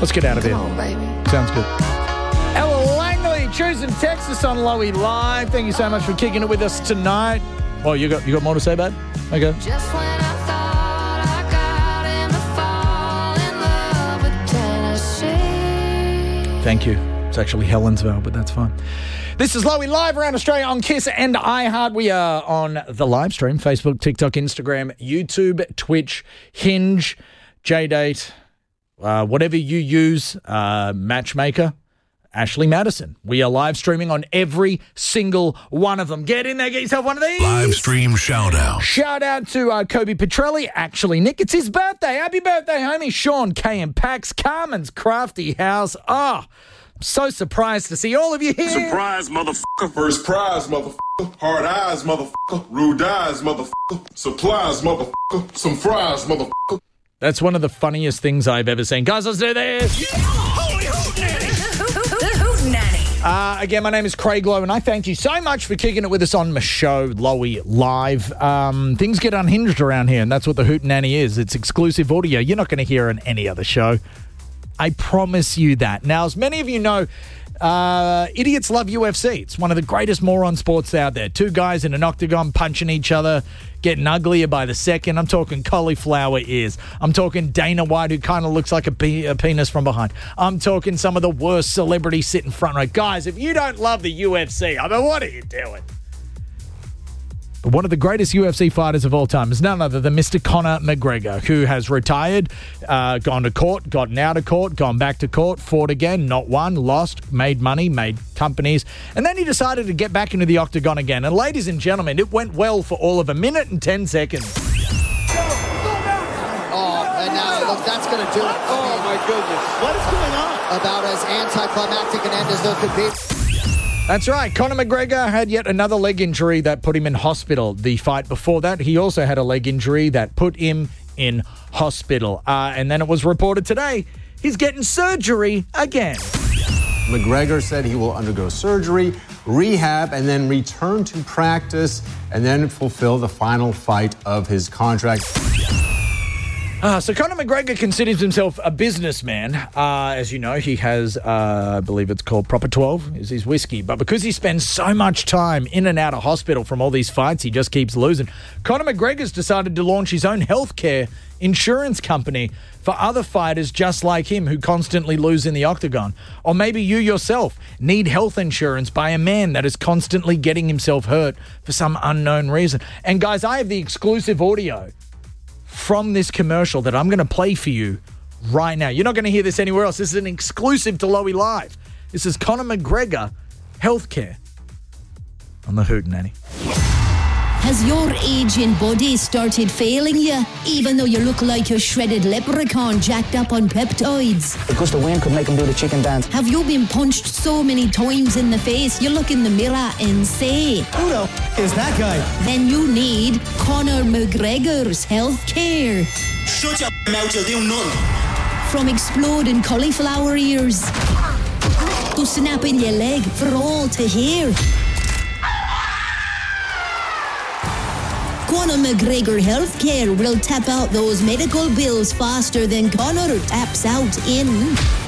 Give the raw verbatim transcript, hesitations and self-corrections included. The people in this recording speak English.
Let's get out of here. Come on, baby. Sounds good. Ella Langley, choosing Texas on Lowy Live. Thank you so much for kicking it with us tonight. Oh, you got you got more to say, bud? Okay. Just when I thought I got him to fall in love with Tennessee. Thank you. It's actually Helensville, but that's fine. This is Lowy Live around Australia on Kiss and iHeart. We are on the live stream, Facebook, TikTok, Instagram, YouTube, Twitch, Hinge, JDate, uh, whatever you use, uh, Matchmaker, Ashley Madison. We are live streaming on every single one of them. Get in there, get yourself one of these. Live stream shout out. Shout out to uh, Kobe Petrelli. Actually, Nick, it's his birthday. Happy birthday, homie. Sean, K and Pax, Carmen's Crafty House. Oh, I'm so surprised to see all of you here. Surprise, motherfucker. First prize, motherfucker. Hard eyes, motherfucker. Rude eyes, motherfucker. Supplies, motherfucker. Some fries, motherfucker. That's one of the funniest things I've ever seen. Guys, let's do this. Yeah. Holy Hoot Nanny. The Hoot Nanny. Uh, again, my name is Craig Lowe, and I thank you so much for kicking it with us on my show, Lowy Live. Um, things get unhinged around here, and that's what the Hoot Nanny is. It's exclusive audio. You're not going to hear on any other show. I promise you that. Now, as many of you know, uh, idiots love U F C. It's one of the greatest moron sports out there. Two guys in an octagon punching each other, getting uglier by the second. I'm talking cauliflower ears. I'm talking Dana White, who kind of looks like a, pe- a penis from behind. I'm talking some of the worst celebrities sitting front row. Guys, if you don't love the U F C, I mean, what are you doing? But one of the greatest U F C fighters of all time is none other than Mister Conor McGregor, who has retired, uh, gone to court, gotten out of court, gone back to court, fought again, not won, lost, made money, made companies, and then he decided to get back into the octagon again. And ladies and gentlemen, it went well for all of a minute and ten seconds. Oh, and now look, that's going to do it. Oh, my goodness. What is going on? About as anticlimactic an end as there could be. That's right. Conor McGregor had yet another leg injury that put him in hospital. The fight before that, he also had a leg injury that put him in hospital. Uh, and then it was reported today he's getting surgery again. McGregor said he will undergo surgery, rehab, and then return to practice, and then fulfill the final fight of his contract. Uh, so Conor McGregor considers himself a businessman. Uh, as you know, he has, uh, I believe it's called Proper twelve, is his whiskey. But because he spends so much time in and out of hospital from all these fights, he just keeps losing. Conor McGregor's decided to launch his own healthcare insurance company for other fighters just like him who constantly lose in the octagon. Or maybe you yourself need health insurance by a man that is constantly getting himself hurt for some unknown reason. And guys, I have the exclusive audio from this commercial that I'm going to play for you right now. You're not going to hear this anywhere else. This is an exclusive to Lowy Live. This is Conor McGregor Healthcare on the Hoot Nanny. Has your aging body started failing you, even though you look like a shredded leprechaun jacked up on peptides? A gust of wind could make him do the chicken dance. Have you been punched so many times in the face you look in the mirror and say, Who the f- is that guy? then you need Conor McGregor's Healthcare. Shut your mouth, you'll do nothing. From exploding cauliflower ears to snapping your leg for all to hear. Conor McGregor Healthcare will tap out those medical bills faster than Conor taps out in